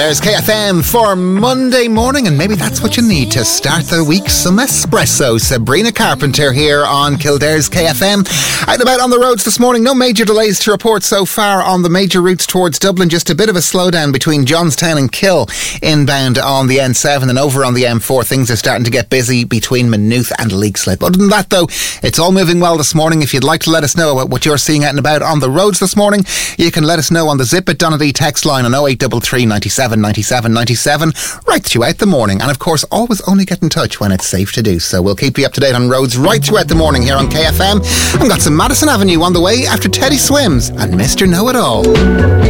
There's KFM for Monday morning, and maybe that's what you need to start the week. Some espresso. Sabrina Carpenter here on Kildare's KFM. Out and about on the roads this morning. No major delays to report so far on the major routes towards Dublin. Just a bit of a slowdown between Johnstown and Kill inbound on the N7, and over on the M4 things are starting to get busy between Maynooth and Leixlip. Other than that though, it's all moving well this morning. If you'd like to let us know about what you're seeing out and about on the roads this morning, you can let us know on the Zip It Donady text line on 0833 97 97 97 right throughout the morning. And of course, always only get in touch when it's safe to do so. We'll keep you up to date on roads right throughout the morning here on KFM. I've got some Madison Avenue on the way after Teddy Swims and Mr. Know-It-All.